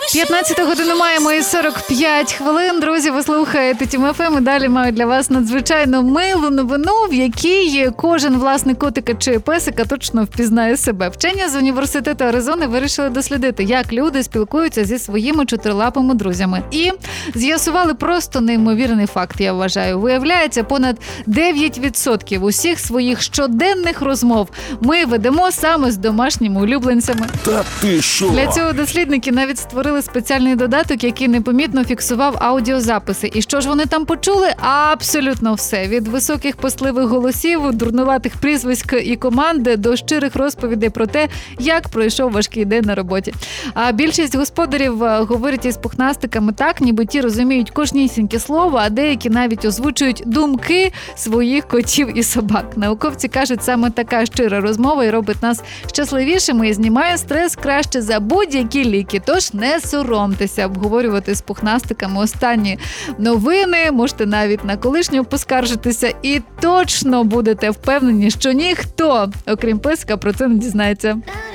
15 годину маємо і 45 хвилин. Друзі, ви слухаєте Тім ФМ і далі маю для вас надзвичайно милу новину, в якій кожен власник котика чи песика точно впізнає себе. Вчені з університету Аризони вирішили дослідити, як люди спілкуються зі своїми чотирилапими друзями. І з'ясували просто неймовірний факт, я вважаю. Виявляється, понад 9% усіх своїх щоденних розмов ми ведемо саме з домашніми улюбленцями. Та ти що? Для цього дослідники навіть створили спеціальний додаток, який непомітно фіксував аудіозаписи. І що ж вони там почули? Абсолютно все. Від високих постливих голосів, дурнуватих прізвиськ і команди до щирих розповідей про те, як пройшов важкий день на роботі. А більшість господарів говорять із пухнастиками так, ніби ті розуміють кожнісіньке слово, а деякі навіть озвучують думки своїх котів і собак. Науковці кажуть, саме така щира розмова і робить нас щасливішими і знімає стрес краще за будь-які ліки. Тож не соромтеся обговорювати з пухнастиками останні новини, можете навіть на колишнього поскаржитися і точно будете впевнені, що ніхто, окрім песика, про це не дізнається.